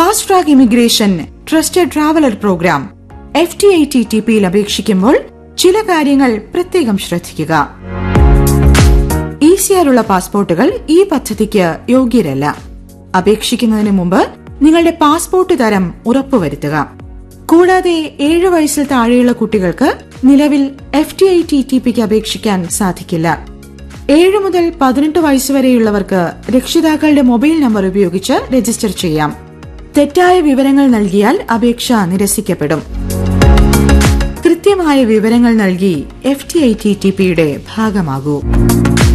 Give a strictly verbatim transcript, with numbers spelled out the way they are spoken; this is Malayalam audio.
Fast track immigration trusted traveller programme F T I T T പിയിൽ അപേക്ഷിക്കുമ്പോൾ ചില കാര്യങ്ങൾ പ്രത്യേകം ശ്രദ്ധിക്കുക. ഈസിയാറുള്ള പാസ്പോർട്ടുകൾ ഈ പദ്ധതിക്ക് യോഗ്യരല്ല. അപേക്ഷിക്കുന്നതിന് മുമ്പ് നിങ്ങളുടെ പാസ്പോർട്ട് തരം ഉറപ്പുവരുത്തുക. കൂടാതെ ഏഴു വയസ്സിൽ താഴെയുള്ള കുട്ടികൾക്ക് നിലവിൽ F T I T T പിക്ക് അപേക്ഷിക്കാൻ സാധിക്കില്ല. ഏഴു മുതൽ പതിനെട്ട് വയസ്സുവരെയുള്ളവർക്ക് രക്ഷിതാക്കളുടെ മൊബൈൽ നമ്പർ ഉപയോഗിച്ച് രജിസ്റ്റർ ചെയ്യാം. തെറ്റായ വിവരങ്ങൾ നൽകിയാൽ അപേക്ഷ നിരസിക്കപ്പെടും. കൃത്യമായ വിവരങ്ങൾ നൽകി F T I T T പിയുടെ ഭാഗമാകൂ.